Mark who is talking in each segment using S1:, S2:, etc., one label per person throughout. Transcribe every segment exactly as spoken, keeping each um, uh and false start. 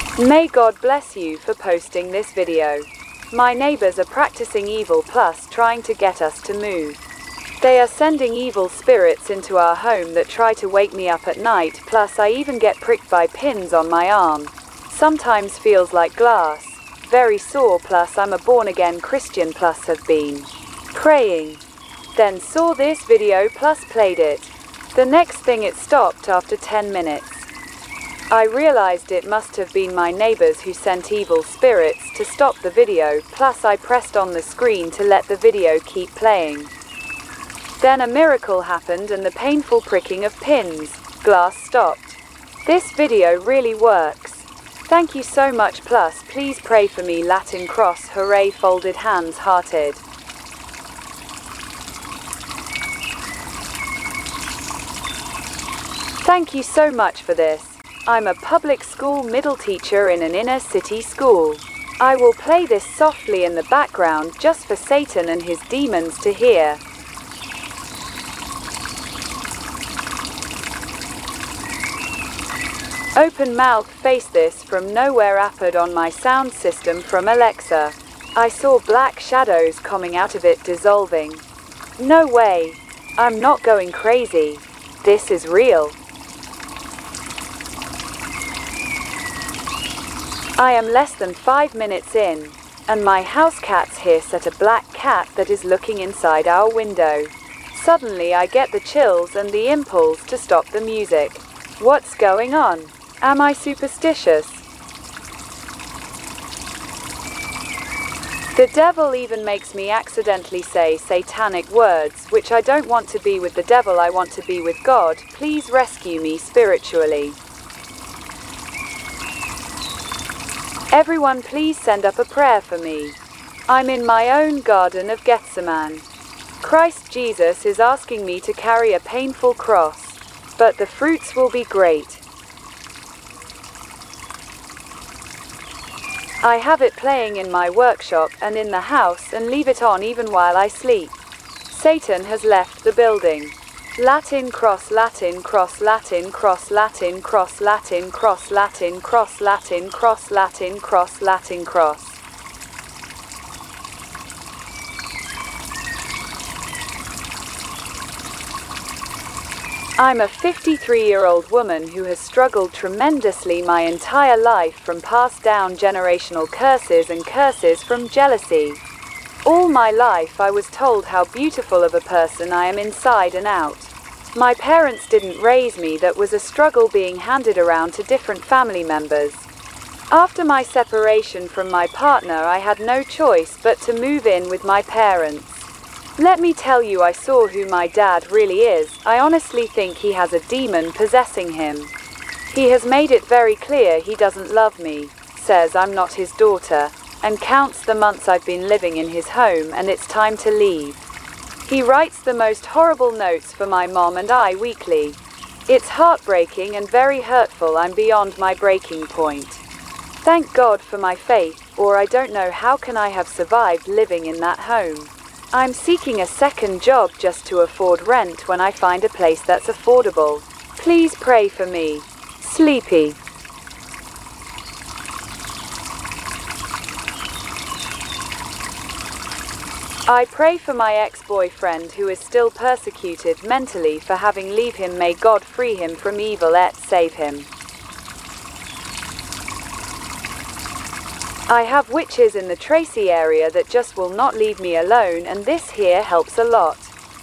S1: May God bless you for posting this video. My neighbors are practicing evil plus trying to get us to move. They are sending evil spirits into our home that try to wake me up at night, plus I even get pricked by pins on my arm. Sometimes feels like glass. Very sore, plus I'm a born-again Christian plus have been praying. Then saw this video plus played it. The next thing it stopped after ten minutes. I realized it must have been my neighbors who sent evil spirits to stop the video, plus I pressed on the screen to let the video keep playing. Then a miracle happened and the painful pricking of pins, glass stopped. This video really works. Thank you so much, plus please pray for me. Latin cross, hooray, folded hands, hearted. Thank you so much for this. I'm a public school middle teacher in an inner city school. I will play this softly in the background just for Satan and his demons to hear. Open mouth face this from nowhere appeared on my sound system from Alexa. I saw black shadows coming out of it, dissolving. No way. I'm not going crazy. This is real. I am less than five minutes in, and my house cats hiss at a black cat that is looking inside our window. Suddenly I get the chills and the impulse to stop the music. What's going on? Am I superstitious? The devil even makes me accidentally say satanic words, which I don't want to be with the devil, I want to be with God. Please rescue me spiritually. Everyone please send up a prayer for me. I'm in my own Garden of Gethsemane. Christ Jesus is asking me to carry a painful cross, but the fruits will be great. I have it playing in my workshop and in the house and leave it on even while I sleep. Satan has left the building. Latin cross, Latin cross, Latin cross, Latin cross, Latin cross, Latin cross, Latin cross, Latin cross, Latin cross. I'm a fifty-three-year-old woman who has struggled tremendously my entire life from passed down generational curses and curses from jealousy. All my life I was told how beautiful of a person I am inside and out. My parents didn't raise me, that was a struggle being handed around to different family members. After my separation from my partner, I had no choice but to move in with my parents. Let me tell you, I saw who my dad really is. I honestly think he has a demon possessing him. He has made it very clear he doesn't love me, says I'm not his daughter, and counts the months I've been living in his home and it's time to leave. He writes the most horrible notes for my mom and I weekly. It's heartbreaking and very hurtful. I'm beyond my breaking point. Thank God for my faith, or I don't know how can I have survived living in that home. I'm seeking a second job just to afford rent when I find a place that's affordable. Please pray for me. Sleepy. I pray for my ex-boyfriend who is still persecuted mentally for having leave him. May God free him from evil et save him. I have witches in the Tracy area that just will not leave me alone, and this here helps a lot.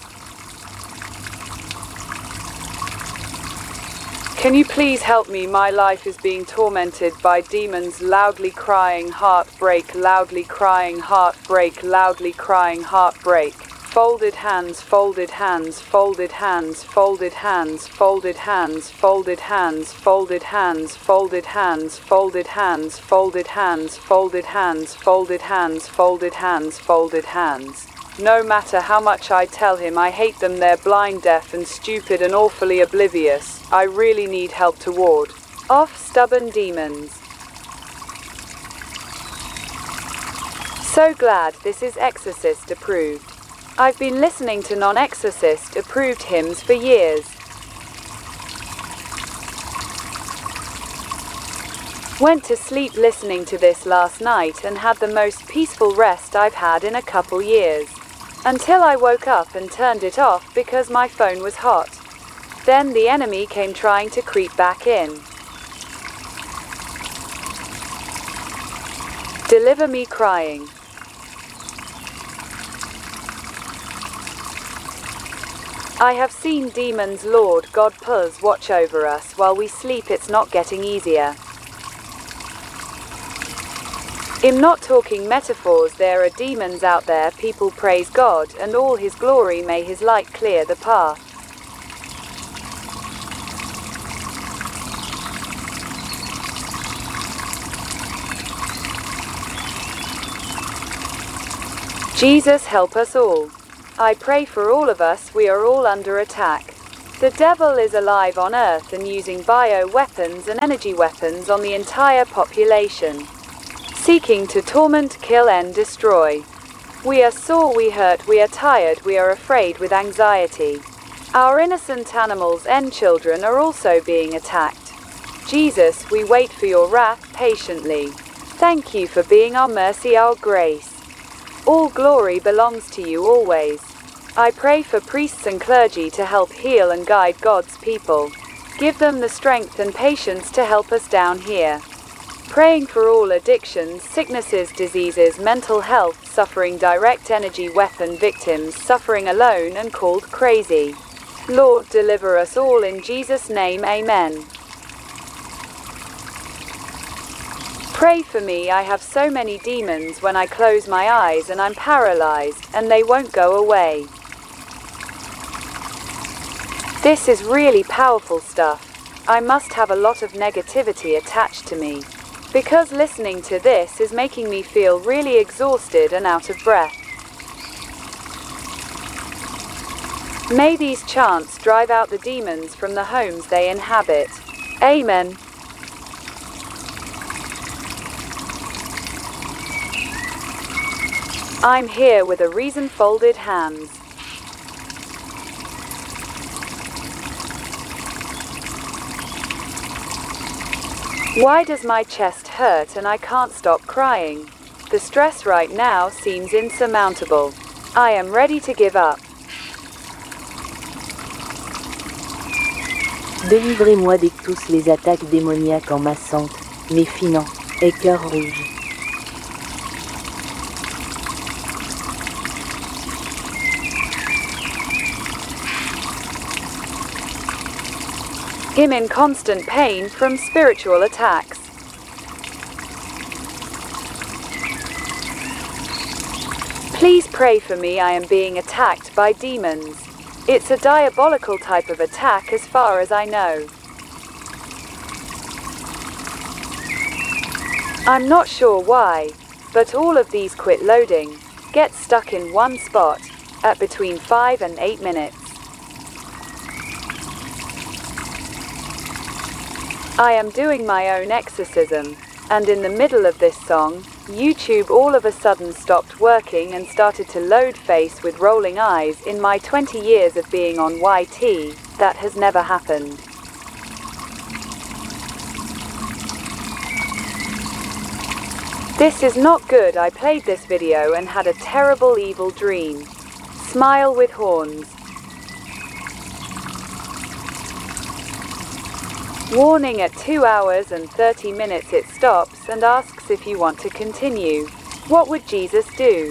S1: Can you please help me? My life is being tormented by demons, loudly crying heartbreak, loudly crying heartbreak, loudly crying heartbreak. Folded hands, folded hands, folded hands, folded hands, folded hands, folded hands, folded hands, folded hands, folded hands, folded hands, folded hands, folded hands, folded hands, folded hands. No matter how much I tell him I hate them, they're blind, deaf and stupid and awfully oblivious. I really need help to ward off stubborn demons. So glad this is Exorcist approved. I've been listening to non-Exorcist approved hymns for years. Went to sleep listening to this last night and had the most peaceful rest I've had in a couple years. Until I woke up and turned it off because my phone was hot. Then the enemy came trying to creep back in. Deliver me crying. I have seen demons, Lord God, please watch over us while we sleep. It's not getting easier. I'm not talking metaphors, there are demons out there. People praise God and all his glory, may his light clear the path. Jesus help us all. I pray for all of us, we are all under attack. The devil is alive on earth and using bio-weapons and energy weapons on the entire population, seeking to torment, kill and destroy. We are sore, we hurt, we are tired, we are afraid with anxiety. Our innocent animals and children are also being attacked. Jesus, we wait for your wrath patiently. Thank you for being our mercy, our grace. All glory belongs to you always. I pray for priests and clergy to help heal and guide God's people. Give them the strength and patience to help us down here. Praying for all addictions, sicknesses, diseases, mental health, suffering, direct energy weapon victims, suffering alone and called crazy. Lord, deliver us all in Jesus' name, amen. Pray for me, I have so many demons when I close my eyes and I'm paralyzed, and they won't go away. This is really powerful stuff. I must have a lot of negativity attached to me, because listening to this is making me feel really exhausted and out of breath. May these chants drive out the demons from the homes they inhabit. Amen. I'm here with a reason, folded hands. Why does my chest hurt and I can't stop crying? The stress right now seems insurmountable. I am ready to give up.
S2: Délivrez-moi de tous les attaques démoniaques en massante, mes finants, et cœur rouge.
S1: I'm in constant pain from spiritual attacks. Please pray for me, I am being attacked by demons. It's a diabolical type of attack as far as I know. I'm not sure why, but all of these quit loading, get stuck in one spot, at between five and eight minutes. I am doing my own exorcism, and in the middle of this song, YouTube all of a sudden stopped working and started to load face with rolling eyes. In my twenty years of being on Y T, that has never happened. This is not good. I played this video and had a terrible evil dream. Smile with horns. Warning, at two hours and thirty minutes it stops and asks if you want to continue. What would Jesus do?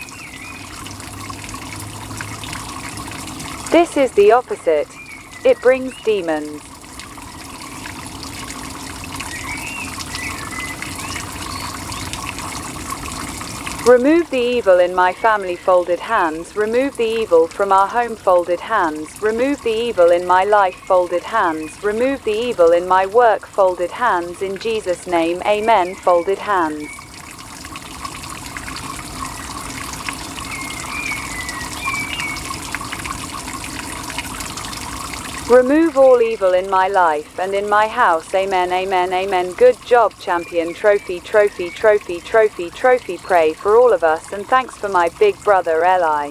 S1: This is the opposite. It brings demons. Remove the evil in my family, folded hands. Remove the evil from our home, folded hands. Remove the evil in my life, folded hands. Remove the evil in my work, folded hands. In Jesus' name, amen, folded hands. Remove all evil in my life and in my house, amen, amen, amen. Good job, champion. Trophy, trophy, trophy, trophy, trophy. Pray for all of us and thanks for my big brother Eli.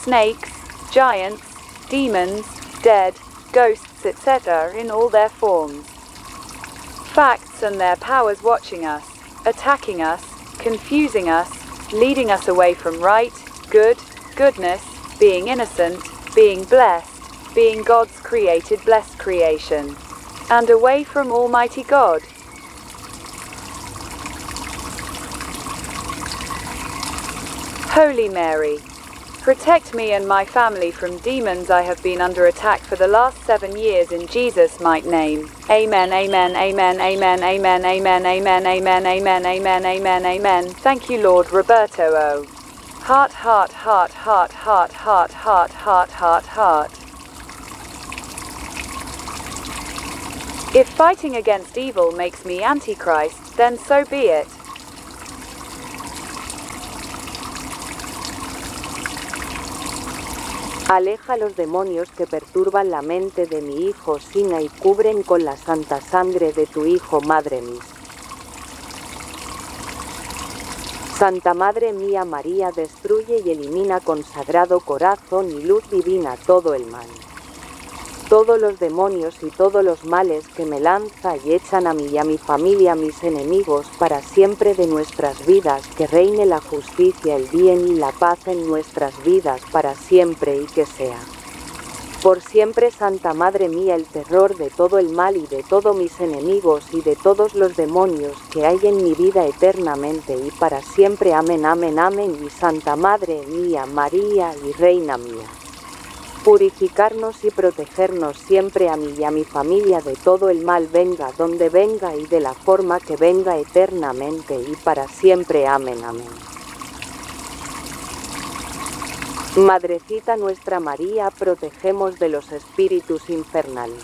S1: snakes, giants, demons, dead, ghosts, et cetera in all their forms. Facts and their powers watching us, attacking us, confusing us, leading us away from right, good, goodness, being innocent, being blessed, being God's created blessed creation, and away from Almighty God. Holy Mary, protect me and my family from demons. I have been under attack for the last seven years in Jesus' mighty name. Amen, amen, amen, amen, amen, amen, amen, amen, amen, amen, amen, amen. Thank you, Lord. Roberto O. Heart, heart, heart, heart, heart, heart, heart, heart, heart, heart. If fighting against evil makes me Antichrist, then so be it.
S2: Aleja los demonios que perturban la mente de mi hijo Sina y cubren con la santa sangre de tu Hijo, Madre mía. Santa Madre mía María, destruye y elimina con sagrado corazón y luz divina todo el mal. Todos los demonios y todos los males que me lanza y echan a mí y a mi familia, mis enemigos, para siempre de nuestras vidas, que reine la justicia, el bien y la paz en nuestras vidas para siempre y que sea por siempre, Santa Madre mía, el terror de todo el mal y de todos mis enemigos y de todos los demonios que hay en mi vida eternamente y para siempre. Amén, amén, amén. Y Santa Madre mía, María y Reina mía, purificarnos y protegernos siempre a mí y a mi familia de todo el mal, venga donde venga y de la forma que venga eternamente y para siempre. Amén, amén. Madrecita nuestra María, protegemos de los espíritus infernales.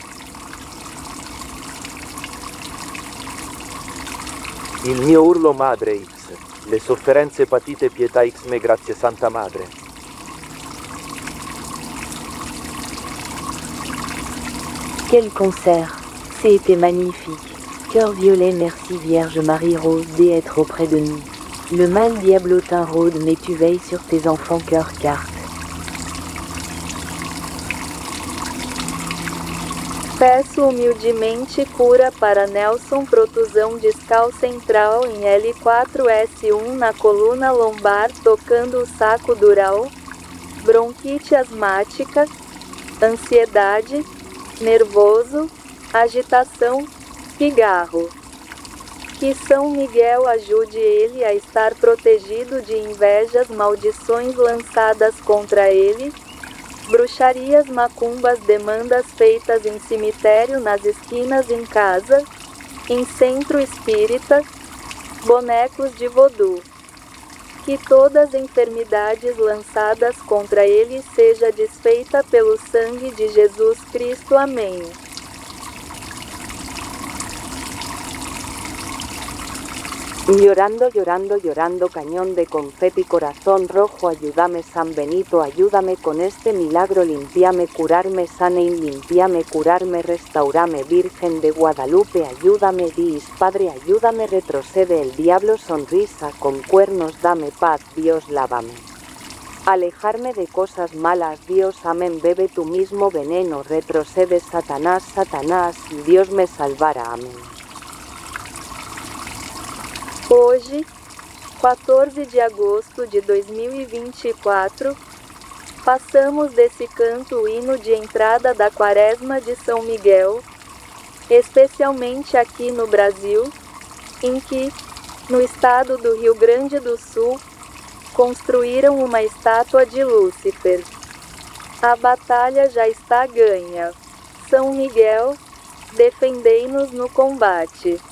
S3: Il mio urlo Madre X, le sofferenze patite pietà X me grazie Santa Madre.
S2: Quel concert! C'était magnifique. Cœur violet, merci Vierge Marie Rose d'être auprès de nous. Le mal diablotin rôde, mais tu veilles sur tes enfants, cœur carte.
S4: Peço humildemente cura para Nelson, protusão discal central em L quatro S um na coluna lombar, tocando o saco dural, bronquite asmática, ansiedade, nervoso, agitação, pigarro. Que São Miguel ajude ele a estar protegido de invejas, maldições lançadas contra ele, bruxarias, macumbas, demandas feitas em cemitério, nas esquinas, em casa, em centro espírita, bonecos de vodú. Que todas as enfermidades lançadas contra ele seja desfeita pelo sangue de Jesus Cristo. Amém.
S2: Llorando, llorando, llorando, cañón de confeti, corazón rojo, ayúdame San Benito, ayúdame con este milagro, limpiame, curarme, sane y limpiame, curarme, restaurame, Virgen de Guadalupe, ayúdame, Dios Padre, ayúdame, retrocede el diablo, sonrisa, con cuernos, dame paz, Dios, lávame. Alejarme de cosas malas, Dios, amén, bebe tu mismo veneno, retrocede Satanás, Satanás, y Dios me salvará, amén.
S4: Hoje, quatorze de agosto de dois mil e vinte e quatro, passamos desse canto o hino de entrada da Quaresma de São Miguel, especialmente aqui no Brasil, em que, no estado do Rio Grande do Sul, construíram uma estátua de Lúcifer. A batalha já está ganha. São Miguel, defendei-nos no combate.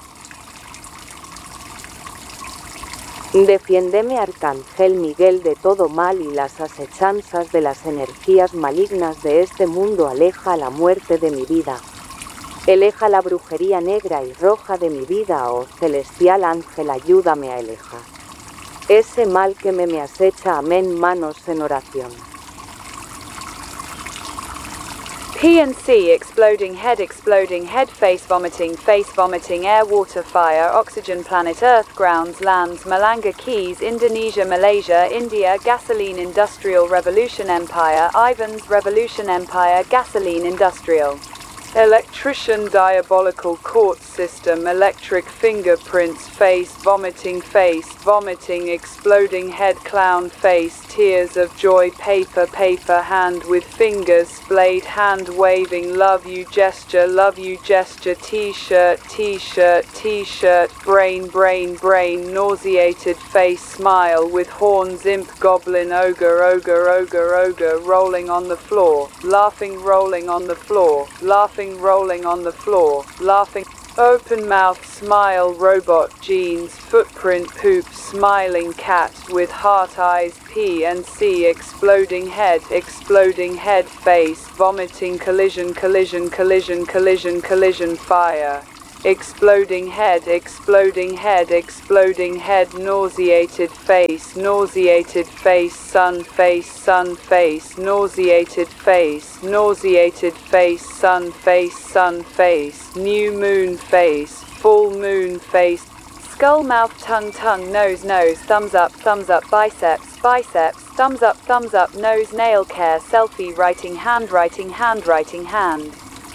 S2: Defiéndeme, Arcángel Miguel, de todo mal y las asechanzas de las energías malignas de este mundo. Aleja la muerte de mi vida. Aleja la brujería negra y roja de mi vida, oh celestial ángel, ayúdame a alejar ese mal que me, me acecha. Amén. Manos en oración.
S1: P and C exploding head exploding head face vomiting face vomiting air water fire oxygen planet earth grounds lands Malanga Keys Indonesia Malaysia India gasoline industrial revolution empire Ivan's revolution empire gasoline industrial electrician diabolical court system electric fingerprints face vomiting face vomiting exploding head clown face tears of joy paper paper hand with fingers splayed hand waving love you gesture love you gesture t-shirt t-shirt t-shirt brain brain brain nauseated face smile with horns imp goblin ogre ogre ogre ogre rolling on the floor laughing rolling on the floor laughing rolling on the floor, laughing, open mouth smile robot jeans footprint poop smiling cat with heart eyes P and C exploding head exploding head face vomiting collision collision collision collision collision fire exploding head exploding head exploding head nauseated face nauseated face sun face sun face nauseated face nauseated face sun face sun face new moon face full moon face skull mouth tongue tongue nose nose thumbs up thumbs up biceps biceps thumbs up thumbs up nose nail care selfie writing handwriting handwriting hand.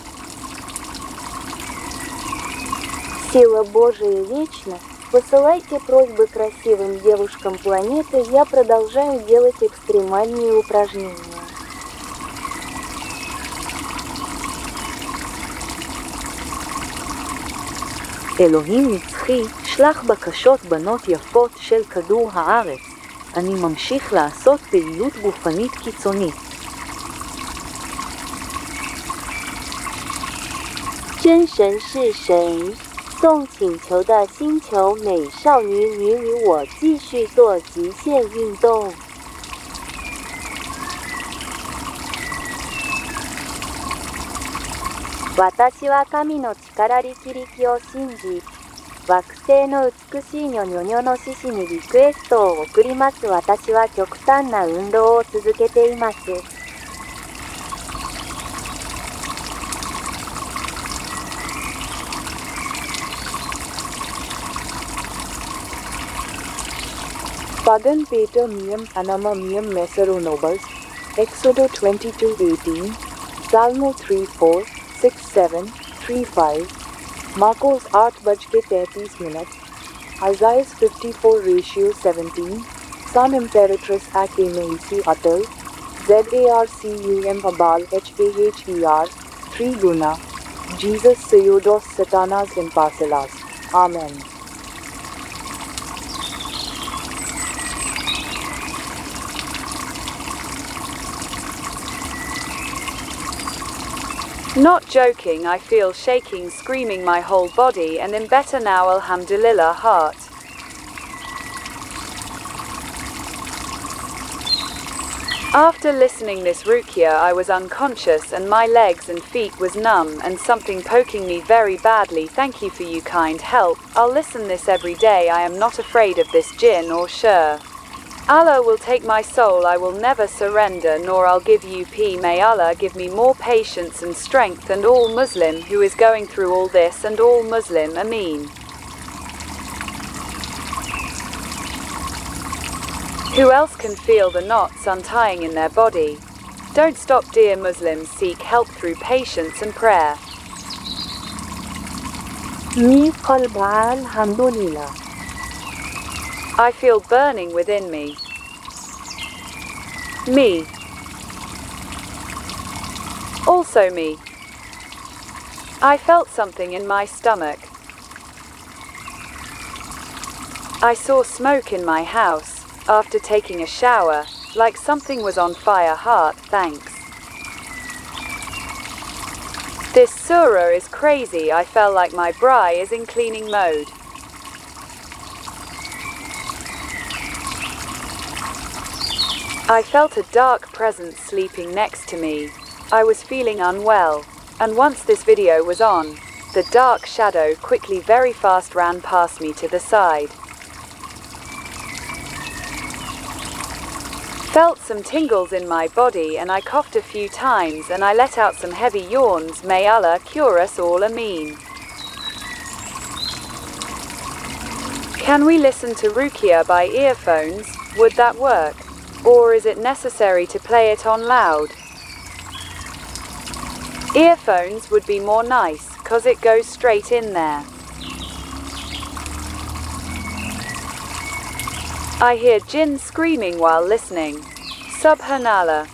S5: Сила Божия вечна. Посылайте просьбы красивым девушкам планеты. Я продолжаю делать экстремальные упражнения.
S2: אלוהים נצחי, שלח בקשות בנות יפות של כדור הארץ. אני ממשיך לעשות פעילות גופנית קיצונית.
S5: 真神是谁？送请求的星球美少女你与我继续做极限运动。私は神の力力力を信じ、惑星の美しいニョニョニョの獅子にリクエストを送ります。私は極端な運動を続けています。
S6: Pagan Pater Meum Anama Meum Mesero Nobles, Exodo twenty-two eighteen, Salmo three four, six seven, three five, Marcos आठ बज के तैंतीस minute, Isaiah fifty-four ratio seventeen, Sun Imperatrix Ac Meisi Atal, Zarcum Abal Haher, three Guna, Jesus Seodos Satanas Imparcelas. Amen.
S1: Not joking, I feel shaking, screaming my whole body, and am better now, alhamdulillah. Heart. After listening this ruqya, I was unconscious and my legs and feet was numb and something poking me very badly. Thank you for you kind help. I'll listen this every day. I am not afraid of this jinn or shur. Allah will take my soul, I will never surrender, nor I'll give you p. May Allah give me more patience and strength, and all Muslim who is going through all this, and all Muslim, Ameen. Who else can feel the knots untying in their body? Don't stop, dear Muslims, seek help through patience and prayer.
S5: Mi qalba alhamdulillah.
S1: I feel burning within me. Me. Also me. I felt something in my stomach. I saw smoke in my house, after taking a shower, like something was on fire. Heart, thanks. This surah is crazy. I felt like my bra is in cleaning mode. I felt a dark presence sleeping next to me. I was feeling unwell, and once this video was on, the dark shadow quickly very fast ran past me to the side. Felt some tingles in my body and I coughed a few times and I let out some heavy yawns. May Allah cure us all, Ameen. Can we listen to Ruqya by earphones? Would that work? Or is it necessary to play it on loud? Earphones would be more nice, cause it goes straight in there. I hear jinn screaming while listening. Subhanallah.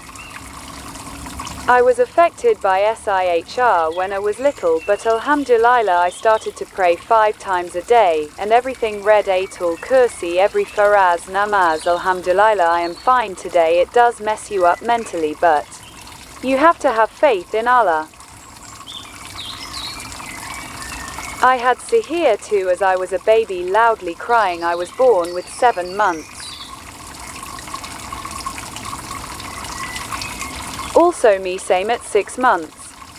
S1: I was affected by sihr when I was little, but alhamdulillah I started to pray five times a day, and everything read Ayatul Kursi every faraz namaz. Alhamdulillah I am fine today. It does mess you up mentally, but you have to have faith in Allah. I had sihr too as I was a baby, loudly crying. I was born with seven months. Also me same at six months.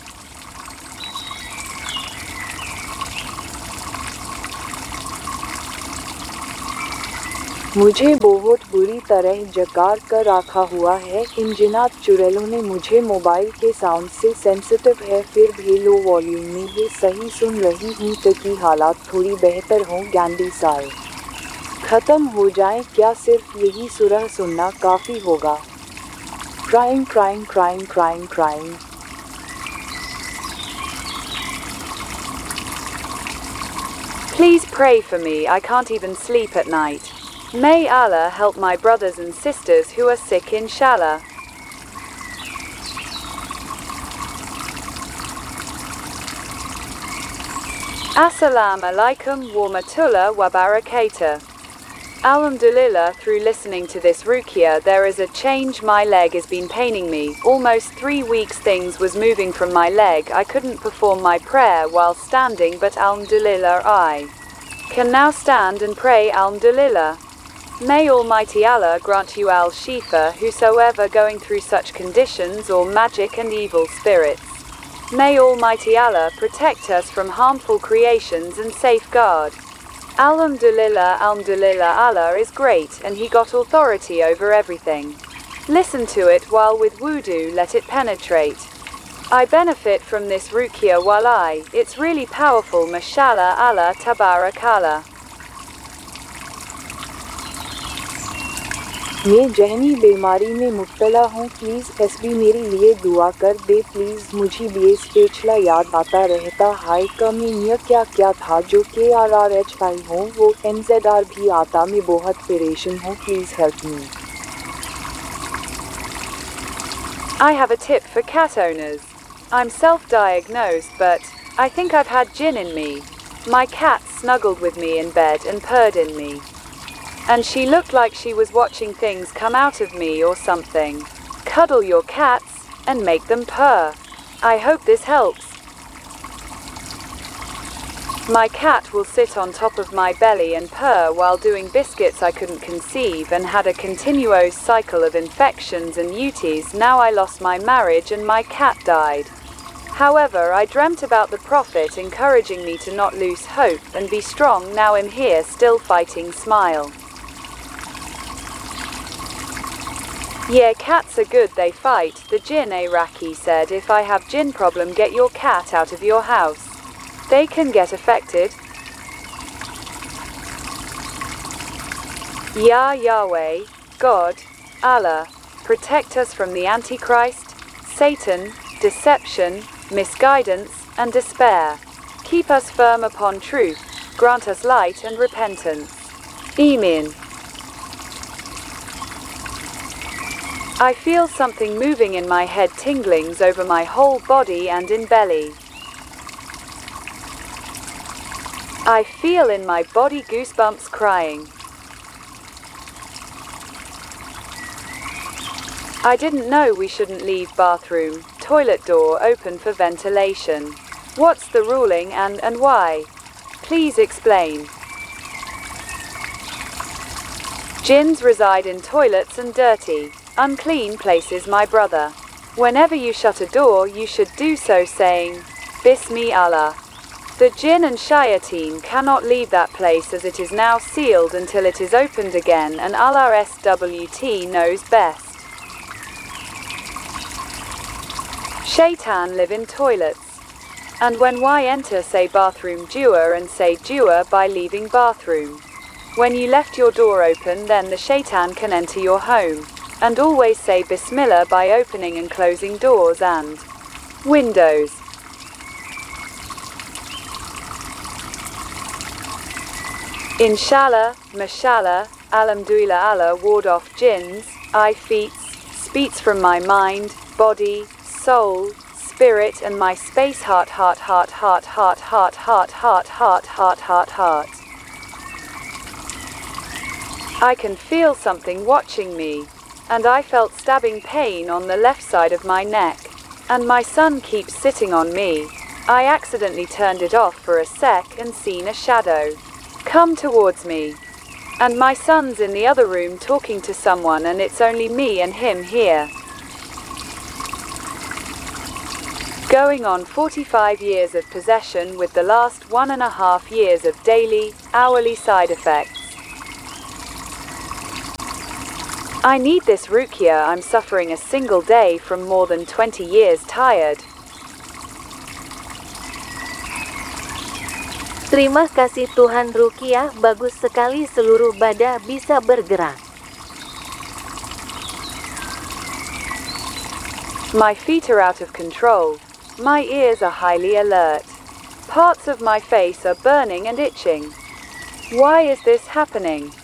S6: मुझे बहुत बुरी तरह जकार कर रखा हुआ है। इन जिन्नात चुड़ैलों ने मुझे मोबाइल के साउंड से सेंसिटिव है, फिर भी लो वॉल्यूम में ये सही सुन रही हूँ ताकि हालात थोड़ी बेहतर हों। गैंडी साल ख़त्म हो जाए, क्या सिर्फ यही सुरह सुनना काफ़ी होगा? Crying, crying, crying, crying, crying.
S1: Please pray for me. I can't even sleep at night. May Allah help my brothers and sisters who are sick, inshallah. Assalamu alaikum wa rahmatullah wa barakatuh. Alhamdulillah, through listening to this ruqya there is a change. My leg has been paining me. Almost three weeks things was moving from my leg. I couldn't perform my prayer while standing, but alhamdulillah I can now stand and pray. Alhamdulillah. May Almighty Allah grant you al-Shifa, whosoever going through such conditions or magic and evil spirits. May Almighty Allah protect us from harmful creations and safeguard. Alhamdulillah, alhamdulillah, Allah is great and He got authority over everything. Listen to it while with wudu, let it penetrate. I benefit from this ruqya while I, it's really powerful. Mashallah, Allah tabarakallah.
S6: मैं जहनी बीमारी में मुब्तला हूँ, please SB मेरे लिए दुआ कर दे please. मुझे भी पिछला याद आता रहता हाय कमी यह क्या क्या था जो के आर आर एच आई हो, वो एन जेड आर भी आता। मैं बहुत परेशान हूँ, please help me.
S1: I have a tip for cat owners. I'm self-diagnosed, but I think I've had jinn in me. My cat snuggled with me in bed and purred in me. And she looked like she was watching things come out of me or something. Cuddle your cats and make them purr. I hope this helps. My cat will sit on top of my belly and purr while doing biscuits. I couldn't conceive and had a continuous cycle of infections and U Ts. Now I lost my marriage and my cat died. However, I dreamt about the Prophet encouraging me to not lose hope and be strong. Now I'm here still fighting. Smile. Yeah, cats are good, they fight. The jinn Iraqi said if I have jinn problem, get your cat out of your house. They can get affected. Ya Yahweh, God, Allah, protect us from the Antichrist, Satan, deception, misguidance, and despair. Keep us firm upon truth, grant us light and repentance. Amen. I feel something moving in my head, tinglings over my whole body and in belly. I feel in my body goosebumps, crying. I didn't know we shouldn't leave bathroom, toilet door open for ventilation. What's the ruling and, and why? Please explain. Jinns reside in toilets and dirty, unclean places, my brother. Whenever you shut a door, you should do so saying, Bismi Allah. The jinn and shayateen cannot leave that place as it is now sealed until it is opened again, and Allah S W T knows best. Shaitan live in toilets. And when Y enter say bathroom dua and say dua by leaving bathroom. When you left your door open, then the shaitan can enter your home. And always say Bismillah by opening and closing doors and windows. Inshallah, mashallah, alhamdulillah, Allah ward off jinns, eye feats, speech from my mind, body, soul, spirit and my space heart heart heart heart heart heart heart heart heart heart heart heart. I can feel something watching me, and I felt stabbing pain on the left side of my neck, and my son keeps sitting on me. I accidentally turned it off for a sec and seen a shadow come towards me. And my son's in the other room talking to someone, and it's only me and him here. Going on forty-five years of possession with the last one and a half years of daily, hourly side effects. I need this ruqya. I'm suffering a single day from more than twenty years tired.
S4: Terima kasih Tuhan Ruqyah, bagus sekali seluruh badan bisa bergerak.
S1: My feet are out of control. My ears are highly alert. Parts of my face are burning and itching. Why is this happening?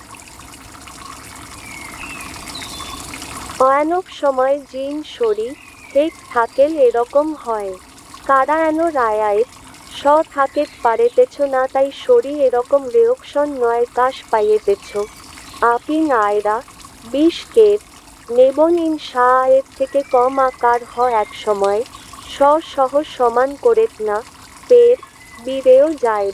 S5: অনেক সময় জিন শরীর ঠিক থাকে এরকম হয় কারানো রায়াত স থাকে পারেতেছ না তাই শরীর এরকম রিঅ্যাকশন নয় কাশ পাইয়েতেছ আপনি নায়রা বিশ কেট নেবন ইনশাআত থেকে কম আকার হয় এক সময় স সহ সমান করেত না পের বিরেও যায়.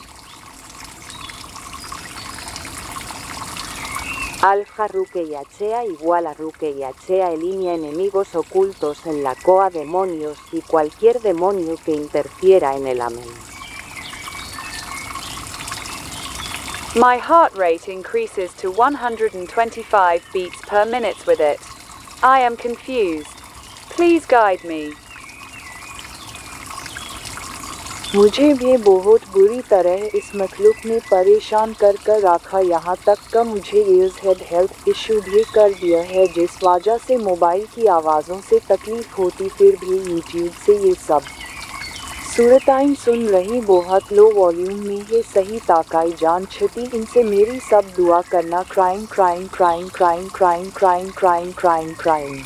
S2: Alfa Ruqyachea igual a Ruqyachea elimina enemigos ocultos en la coa demonios y cualquier demonio que interfiera en el amén.
S1: My heart rate increases to one hundred twenty-five beats per minute with it. I am confused. Please guide me.
S6: मुझे भी बहुत बुरी तरह इस मखलूक ने परेशान कर कर रखा, यहाँ तक का मुझे इस हेड हेल्थ इशू भी कर दिया है जिस वजह से मोबाइल की आवाज़ों से तकलीफ़ होती, फिर भी यूट्यूब से ये सब सूरताइन सुन रही बहुत लो वॉल्यूम में है सही ताकाई जान छती इनसे मेरी सब दुआ करना. Crime crime crime crime crime crime crime crime crime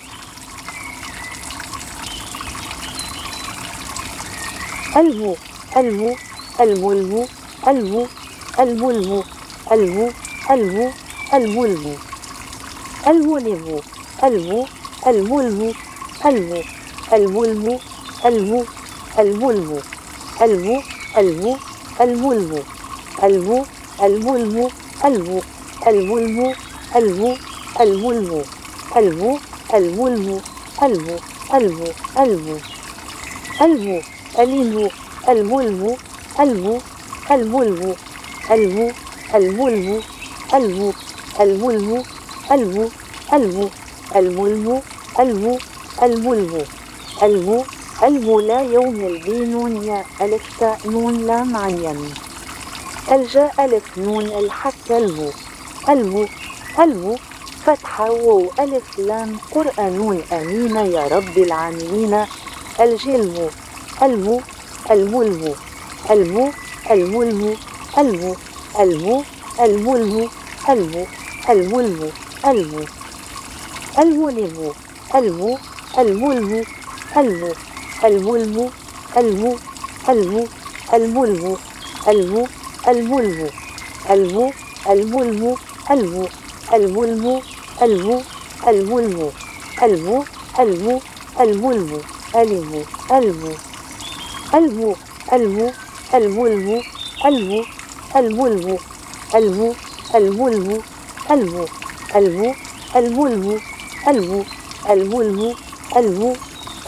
S6: अलमु अलमु अलमुलमु अलमु अलमुलमु अलमु अलमु अलमुलमु अलमुलमु अलमु अलमुलमु अलमु अलमुलमु अलमु अलमुलमु अलमु अलमु अलमुलमु अलमु अलमुलमु अलमु अलमुलमु अलमु अलमुलमु अलमु अलमुलमु अलमु अलमु अलमु अलमु ألمو الملمو ألمو الملمو ألمو الملمو ألمو الملمو ألمو ألمو الملمو ألمو الملمو ألمو ألمو لا يوم البينون يا ألف تاء نون لام عين الجاء ألف نون الحك ألمو ألمو ألمو فتحة واو ألف لام قرآن أمين يا رب العالمين الجلمو المو الملمو المو الملمو المو المو الملمو المو الملمو المو الملمو المو الملمو المو الملمو المو المو الملمو المو الملمو المو الملمو المو الملمو المو الملمو المو المو الملمو المو المو المو المو الملمو المو الملمو المو الملمو المو المو الملمو المو الملمو المو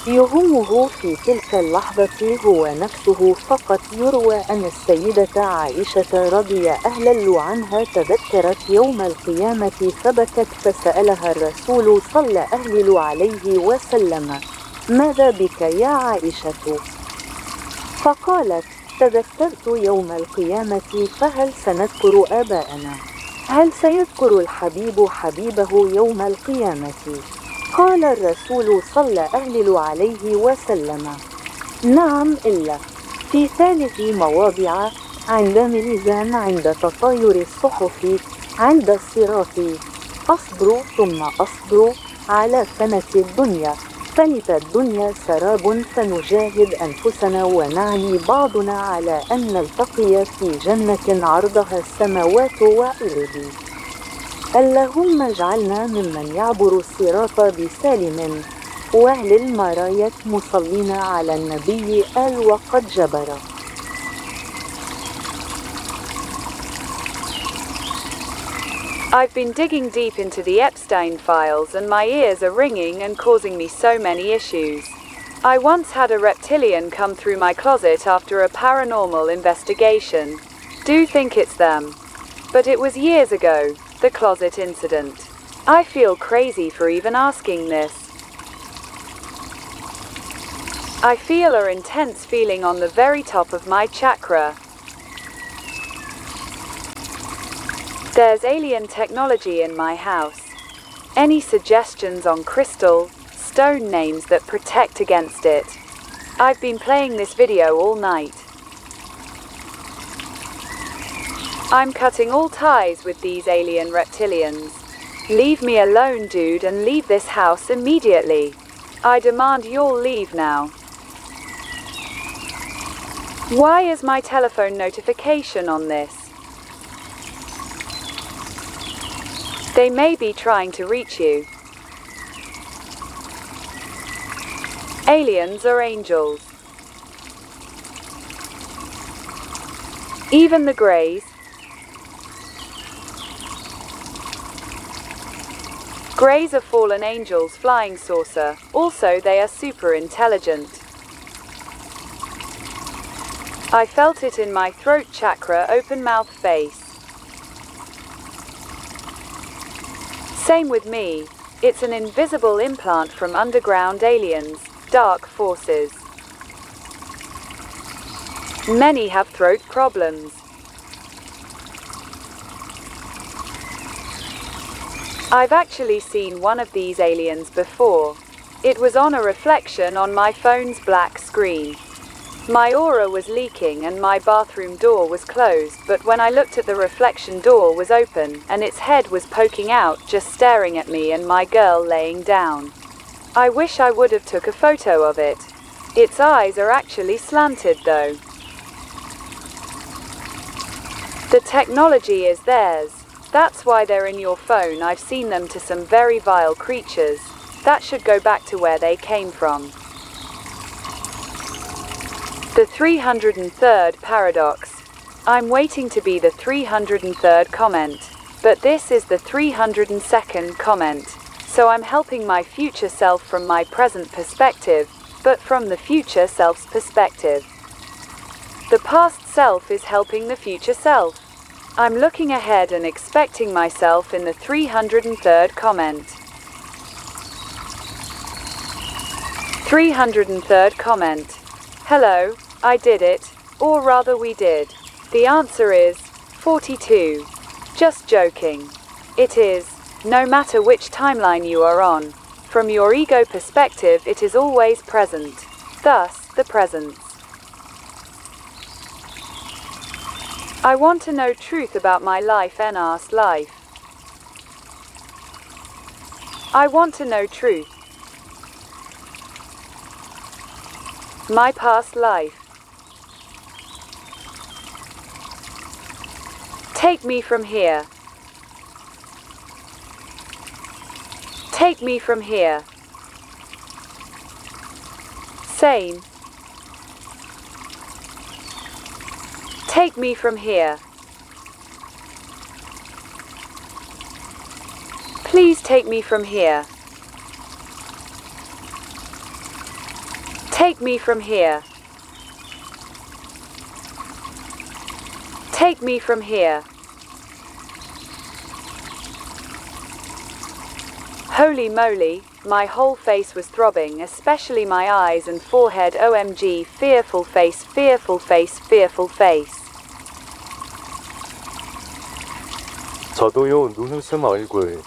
S2: يهمه في تلك اللحظة هو نفسه فقط. يروى أن السيدة عائشة رضي الله عنها تذكرت يوم القيامة فبكت، فسألها الرسول صلى الله عليه وسلم: ماذا بك يا عائشة؟ فقالت: تذكرت يوم القيامة، فهل سنذكر آباءنا؟ هل سيذكر الحبيب حبيبه يوم القيامة؟ قال الرسول صلى الله عليه وسلم: نعم، إلا في ثالث مواضع: عند ميزان، عند تطاير الصحف، عند الصراط. أصبر ثم أصبر على فنة الدنيا، فنت الدنيا سراب، فنجاهد أنفسنا ونعني بعضنا على أن نلتقي في جنة عرضها السماوات والأرض. اللهم اجعلنا ممن يعبر الصراط بسالم، واهل المراية مصلين على النبي آل وقد جبر.
S1: I've been digging deep into the Epstein files and my ears are ringing and causing me so many issues. I once had a reptilian come through my closet after a paranormal investigation. Do think it's them. But it was years ago, the closet incident. I feel crazy for even asking this. I feel an intense feeling on the very top of my chakra. There's alien technology in my house. Any suggestions on crystal, stone names that protect against it? I've been playing this video all night. I'm cutting all ties with these alien reptilians. Leave me alone, dude, and leave this house immediately. I demand you'll leave now. Why is my telephone notification on this? They may be trying to reach you. Aliens are angels. Even the Greys. Greys are fallen angels, flying saucer. Also, they are super intelligent. I felt it in my throat chakra, open mouth face. Same with me. It's an invisible implant from underground aliens, dark forces. Many have throat problems. I've actually seen one of these aliens before. It was on a reflection on my phone's black screen. My aura was leaking and my bathroom door was closed, but when I looked at the reflection, door was open and its head was poking out, just staring at me and my girl laying down. I wish I would have took a photo of it. Its eyes are actually slanted though. The technology is theirs. That's why they're in your phone. I've seen them to some very vile creatures. That should go back to where they came from. The three hundred third paradox. I'm waiting to be the three hundred third comment, but this is the three hundred second comment, so I'm helping my future self from my present perspective, but from the future self's perspective. The past self is helping the future self. I'm looking ahead and expecting myself in the three hundred third comment. three hundred third comment. Hello, I did it, or rather we did. The answer is forty-two. Just joking. It is, no matter which timeline you are on. From your ego perspective, it is always present. Thus, the presence. I want to know truth about my life and ask life. I want to know truth. My past life. Take me from here. Take me from here. Same. Take me from here. Please take me from here. Take me from here. Take me from here. Holy moly, my whole face was throbbing, especially my eyes and forehead. O M G, fearful face, fearful face, fearful face.
S3: 저도요, 눈웃음 얼굴.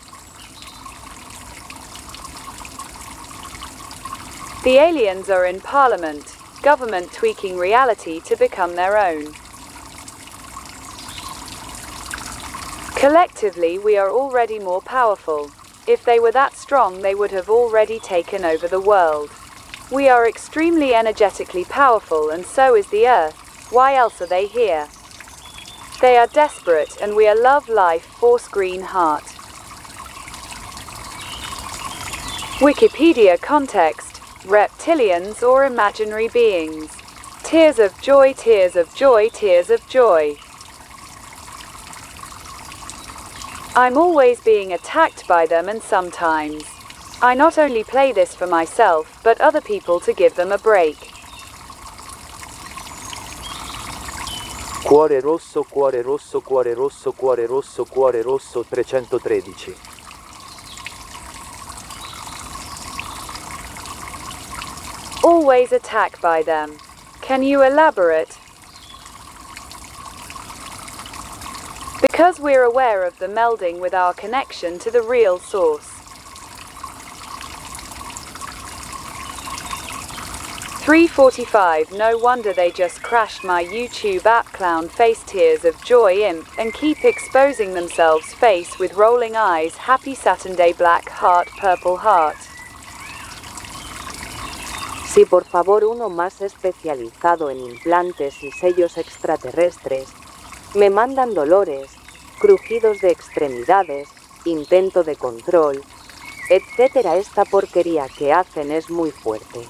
S1: The aliens are in Parliament, government tweaking reality to become their own. Collectively, we are already more powerful. If they were that strong, they would have already taken over the world. We are extremely energetically powerful, and so is the Earth. Why else are they here? They are desperate, and we are love, life, force, green heart. Wikipedia context: reptilians or imaginary beings. Tears of joy, tears of joy, tears of joy. I'm always being attacked by them, and sometimes I not only play this for myself, but other people to give them a break.
S3: Cuore rosso, cuore rosso, cuore rosso, cuore rosso, cuore rosso trecentotredici.
S1: Always attacked by them. Can you elaborate? Because we're aware of the melding with our connection to the real source. three forty-five. No wonder they just crashed my YouTube app. Clown face, tears of joy, imp, and keep exposing themselves, face with rolling eyes. Happy Saturday, black heart, purple heart.
S2: Si por favor uno más especializado en implantes y sellos extraterrestres. Me mandan dolores, crujidos de extremidades, intento de control, etcétera. Esta porquería que hacen es muy fuerte.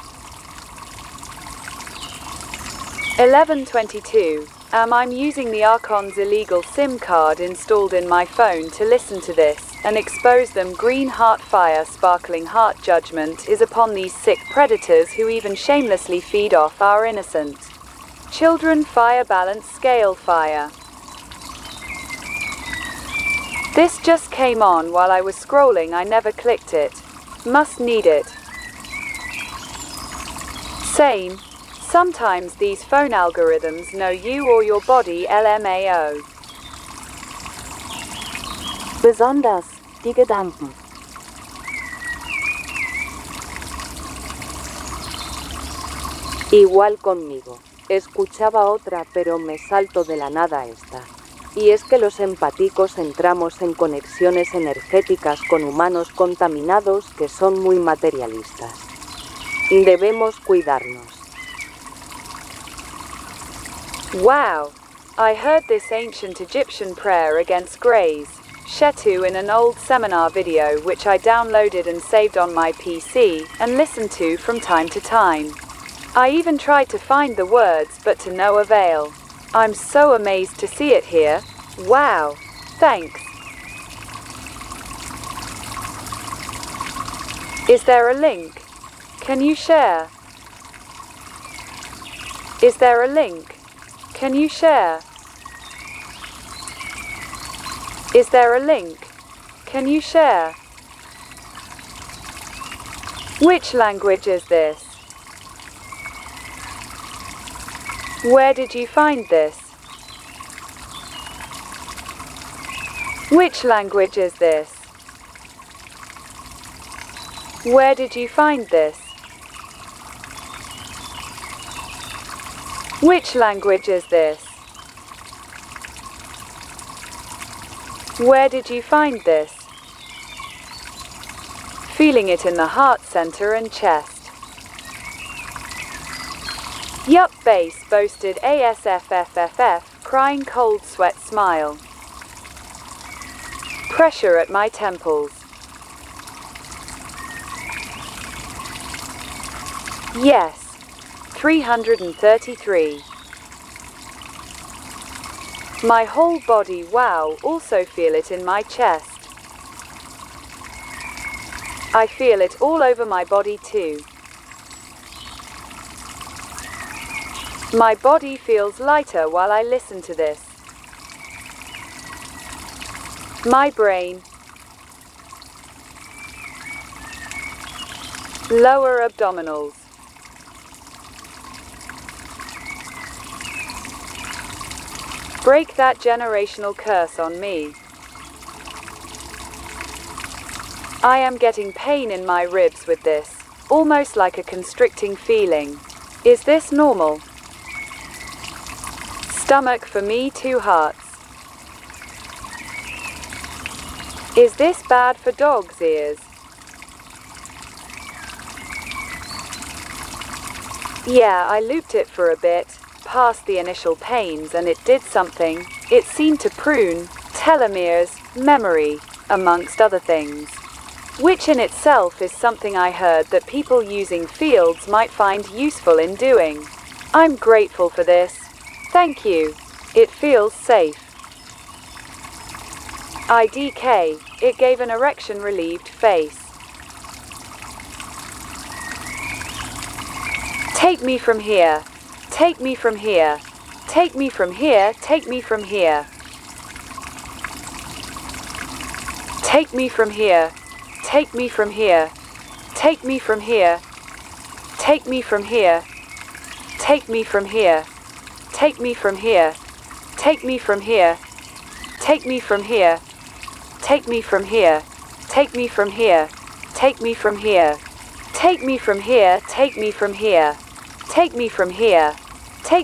S1: eleven twenty-two. Um, I'm using the Archon's illegal SIM card installed in my phone to listen to this, and expose them. Green heart, fire, sparkling heart. Judgment is upon these sick predators who even shamelessly feed off our innocent children. Fire, balance, scale, fire. This just came on while I was scrolling. I never clicked it. Must need it. Same. Sometimes these phone algorithms know you or your body. L M A O.
S2: Besonders die Gedanken. Igual conmigo. Escuchaba otra, pero me salto de la nada esta. Y es que los empáticos entramos en conexiones energéticas con humanos contaminados que son muy materialistas. Debemos cuidarnos.
S1: Wow. I heard this ancient Egyptian prayer against Greys, Shetu in an old seminar video which I downloaded and saved on my P C, and listened to from time to time. I even tried to find the words, but to no avail. I'm so amazed to see it here. Wow. Thanks. Is there a link? Can you share? Is there a link? Can you share? Is there a link? Can you share? Which language is this? Where did you find this? Which language is this? Where did you find this? Which language is this? Where did you find this? Feeling it in the heart center and chest. Yup, bass boasted A S F F F F, crying cold sweat smile. Pressure at my temples. Yes. three hundred thirty-three. My whole body, wow, also feel it in my chest. I feel it all over my body too. My body feels lighter while I listen to this. My brain. Lower abdominals. Break that generational curse on me. I am getting pain in my ribs with this, almost like a constricting feeling. Is this normal? Stomach for me, two hearts. Is this bad for dogs' ears? Yeah, I looped it for a bit, past the initial pains, and it did something. It seemed to prune telomeres, memory, amongst other things. Which in itself is something I heard that people using fields might find useful in doing. I'm grateful for this. Thank you. It feels safe. I D K, it gave an erection-relieved face. Take me from here. Take me from here. Take me from here. Take me from here. Take me from here. Take me from here. Take me from here. Take me from here. Take me from here. Take me from here. Take me from here. Take me from here. Take me from here. Take me from here. Take me from here. Take me from here. Take me from here. Take me from here.